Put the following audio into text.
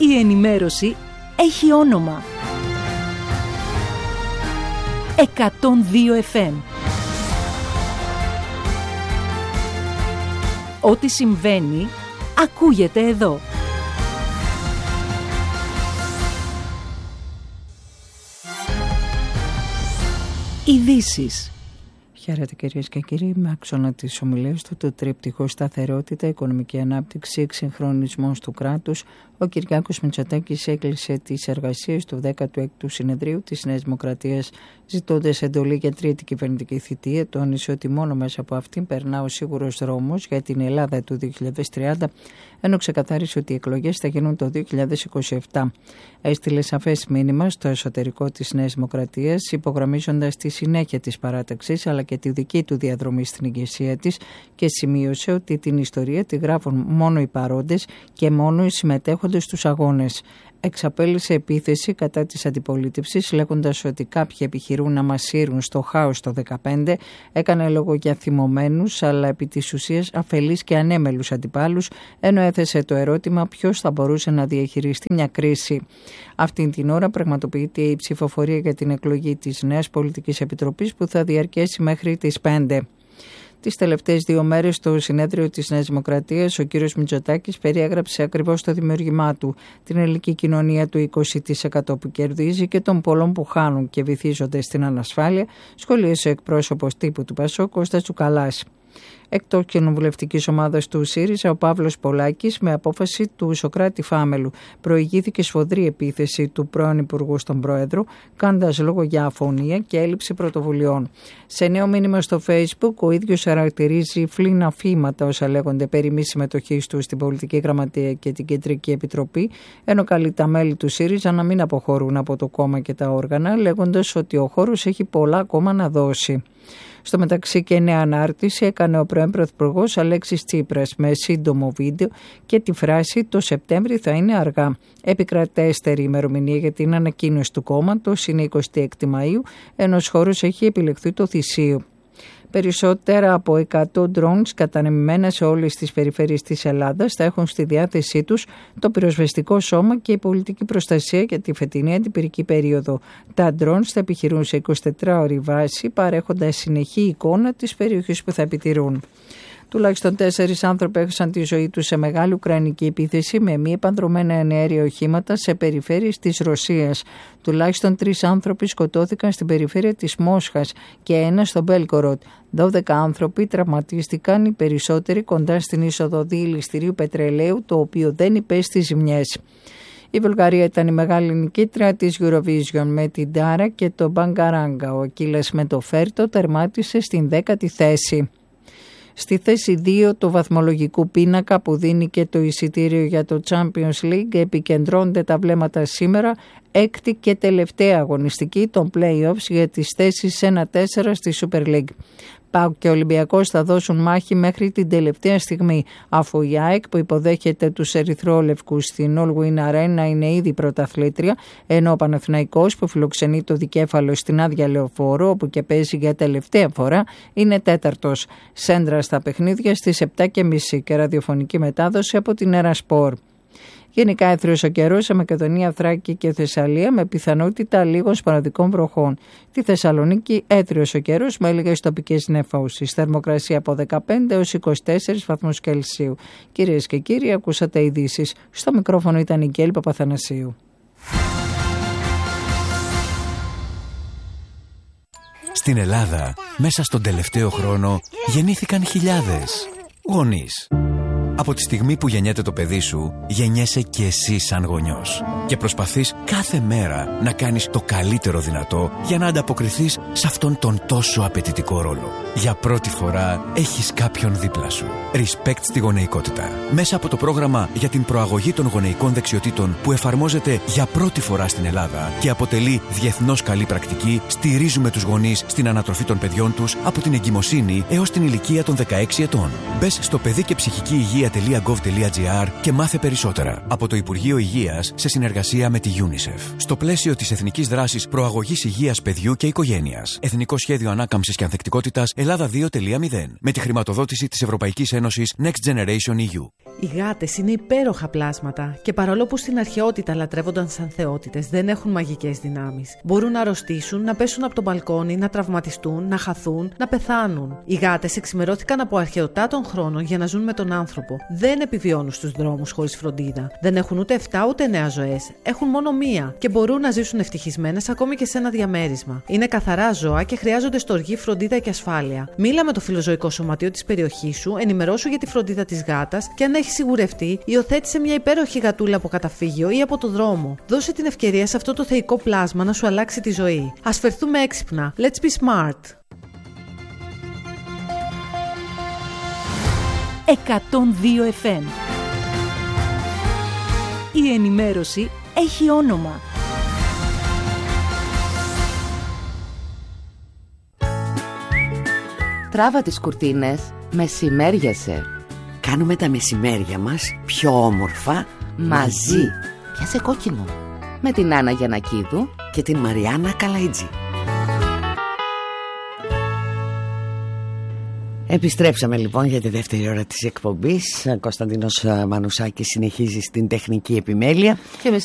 Η ενημέρωση έχει όνομα. 102 FM. Ό,τι συμβαίνει, ακούγεται εδώ. Ειδήσεις. Χαίρετε κυρίες και κύριοι, με άξονα της ομιλίας του το τρίπτυχο σταθερότητα, οικονομική ανάπτυξη, εξυγχρονισμός του κράτους, ο Κυριάκος Μητσοτάκης έκλεισε τις εργασίες του 16ου συνεδρίου της Νέας Δημοκρατίας, ζητώντας εντολή για τρίτη κυβερνητική θητεία. Τόνισε ότι μόνο μέσα από αυτήν περνά ο σίγουρος δρόμος για την Ελλάδα του 2030, ενώ ξεκαθάρισε ότι οι εκλογές θα γίνουν το 2027. Έστειλε σαφές μήνυμα στο εσωτερικό της Νέας Δημοκρατίας, υπογραμμίζοντας τη συνέχεια της παράταξης αλλά και τη δική του διαδρομή στην ηγεσία της, και σημείωσε ότι την ιστορία τη γράφουν μόνο οι παρόντες και μόνο οι συμμετέχοντες στους αγώνες. Εξαπέλυσε επίθεση κατά της αντιπολίτευσης, λέγοντας ότι κάποιοι επιχειρούν να μας σύρουν στο χάος το 2015. Έκανε λόγο για θυμωμένους, αλλά επί της ουσίας αφελείς και ανέμελους αντιπάλους, ενώ έθεσε το ερώτημα ποιος θα μπορούσε να διαχειριστεί μια κρίση. Αυτήν την ώρα πραγματοποιείται η ψηφοφορία για την εκλογή της Νέας Πολιτικής Επιτροπής, που θα διαρκέσει μέχρι τις 5. Τις τελευταίες 2 μέρες στο συνέδριο της Νέας Δημοκρατίας, ο κύριος Μητσοτάκης περιέγραψε ακριβώς το δημιουργημά του, την ελληνική κοινωνία του 20% που κερδίζει και των πολλών που χάνουν και βυθίζονται στην ανασφάλεια, σχολίασε ο εκπρόσωπος τύπου του ΠΑΣΟΚ, Κώστας Τσουκαλάς. Εκτός κοινοβουλευτικής ομάδας του ΣΥΡΙΖΑ, ο Παύλος Πολάκης, με απόφαση του Σωκράτη Φάμελου, προηγήθηκε σφοδρή επίθεση του πρώην Υπουργού στον Πρόεδρο, κάνοντας λόγο για αφωνία και έλλειψη πρωτοβουλειών. Σε νέο μήνυμα στο Facebook, ο ίδιος χαρακτηρίζει φλήνα φήματα όσα λέγονται περί μη συμμετοχής του στην Πολιτική Γραμματεία και την Κεντρική Επιτροπή, ενώ καλεί τα μέλη του ΣΥΡΙΖΑ να μην αποχωρούν από το κόμμα και τα όργανα, λέγοντας ότι ο χώρος έχει πολλά ακόμα να δώσει. Στο μεταξύ, και νέα ανάρτηση έκανε ο πρώην Πρωθυπουργός Αλέξης Τσίπρας με σύντομο βίντεο και τη φράση «Το Σεπτέμβρη θα είναι αργά». Επικρατέστερη ημερομηνία για την ανακοίνωση του κόμματος είναι 26 Μαΐου, ενώ ο χώρος έχει επιλεχθεί το Θησίο. Περισσότερα από 100 drones κατανεμημένα σε όλες τις περιφέρειες της Ελλάδας θα έχουν στη διάθεσή τους το πυροσβεστικό σώμα και η πολιτική προστασία για τη φετινή αντιπυρική περίοδο. Τα drones θα επιχειρούν σε 24ωρη βάση, παρέχοντας συνεχή εικόνα της περιοχής που θα επιτηρούν. Τουλάχιστον 4 άνθρωποι έχασαν τη ζωή τους σε μεγάλη ουκρανική επίθεση με μη επανδρομένα εναέρια οχήματα σε περιφέρειες της Ρωσίας. Τουλάχιστον 3 άνθρωποι σκοτώθηκαν στην περιφέρεια της Μόσχας και 1 στο Μπέλγκοροντ. 12 άνθρωποι τραυματίστηκαν, οι περισσότεροι κοντά στην είσοδο διελιστηρίου πετρελαίου, το οποίο δεν υπέστη ζημιές. Η Βουλγαρία ήταν η μεγάλη νικήτρια της Eurovision με την Τάρα και το Μπαγκαράγκα. Ο Ακίλας με το Φέρτο τερμάτισε στην 10η θέση. Στη θέση 2 του βαθμολογικού πίνακα που δίνει και το εισιτήριο για το Champions League επικεντρώνονται τα βλέμματα σήμερα, έκτη και τελευταία αγωνιστική των play-offs για τις θέσεις 1-4 στη Super League. ΠΑΟΚ και Ολυμπιακός θα δώσουν μάχη μέχρι την τελευταία στιγμή, αφού η ΑΕΚ που υποδέχεται τους ερυθρόλευκους στην All Win Arena είναι ήδη πρωταθλήτρια, ενώ ο Παναθηναϊκός που φιλοξενεί το δικέφαλο στην Άδεια Λεωφόρο, όπου και παίζει για τελευταία φορά, είναι 4ος. Σέντρα στα παιχνίδια στις 7:30 και ραδιοφωνική μετάδοση από την Ερασπορ. Γενικά έθριος ο καιρός σε Μακεδονία, Θράκη και Θεσσαλία με πιθανότητα λίγων σποραδικών βροχών. Τη Θεσσαλονίκη έθριος ο καιρός με λίγες τοπικές νεφώσεις. Θερμοκρασία από 15 έως 24 βαθμούς Κελσίου. Κυρίες και κύριοι, ακούσατε ειδήσεις. Στο μικρόφωνο ήταν η Γκέλη Παπαθανασίου. Στην Ελλάδα, μέσα στον τελευταίο χρόνο, γεννήθηκαν χιλιάδες γονείς. Από τη στιγμή που γεννιέται το παιδί σου, γεννιέσαι και εσύ σαν γονιός. Και προσπαθείς κάθε μέρα να κάνεις το καλύτερο δυνατό για να ανταποκριθείς σε αυτόν τον τόσο απαιτητικό ρόλο. Για πρώτη φορά έχεις κάποιον δίπλα σου. Respect στη γονεϊκότητα. Μέσα από το πρόγραμμα για την προαγωγή των γονεϊκών δεξιοτήτων που εφαρμόζεται για πρώτη φορά στην Ελλάδα και αποτελεί διεθνώς καλή πρακτική, στηρίζουμε τους γονείς στην ανατροφή των παιδιών τους από την εγκυμοσύνη έως την ηλικία των 16 ετών. Μπες στο παιδί και ψυχική υγεία υγεία.gov.gr και μάθε περισσότερα. Από το Υπουργείο Υγείας σε συνεργασία με τη UNICEF. Στο πλαίσιο της Εθνικής Δράσης Προαγωγής Υγείας Παιδιού και Οικογένειας. Εθνικό Σχέδιο Ανάκαμψης και Ανθεκτικότητας Ελλάδα 2.0. Με τη χρηματοδότηση της Ευρωπαϊκής Ένωσης Next Generation EU. Οι γάτες είναι υπέροχα πλάσματα και παρόλο που στην αρχαιότητα λατρεύονταν σαν θεότητες, δεν έχουν μαγικές δυνάμεις. Μπορούν να αρρωστήσουν, να πέσουν από το μπαλκόνι, να τραυματιστούν, να χαθούν, να πεθάνουν. Οι γάτες εξημερώθηκαν από αρχαιοτά των χρόνων για να ζουν με τον άνθρωπο. Δεν επιβιώνουν στους δρόμους χωρίς φροντίδα. Δεν έχουν ούτε 7 ούτε 9 ζωές. Έχουν μόνο μία και μπορούν να ζήσουν ευτυχισμένες ακόμη και σε ένα διαμέρισμα. Είναι καθαρά ζώα και χρειάζονται στοργή, φροντίδα και ασφάλεια. Μίλα με το φιλοζωικό σωματείο της περιοχής σου, ενημερώσου για τη φροντίδα της γάτας και αν έχει σιγουρευτεί, υιοθέτησε μια υπέροχη γατούλα από καταφύγιο ή από το δρόμο. Δώσε την ευκαιρία σε αυτό το θεϊκό πλάσμα να σου αλλάξει τη ζωή. Ας φερθούμε έξυπνα. Let's be smart. 102 FM. Η ενημέρωση έχει όνομα. Τράβα τις κουρτίνες, μεσημέριασε. Κάνουμε τα μεσημέρια μας πιο όμορφα μαζί. Πιάσε κόκκινο. Με την Άννα Γιαννακίδου και την Μαριάννα Καλαϊτζή. Επιστρέψαμε λοιπόν για τη δεύτερη ώρα της εκπομπής. Κωνσταντίνος Μανουσάκης συνεχίζει στην τεχνική επιμέλεια. Και εμείς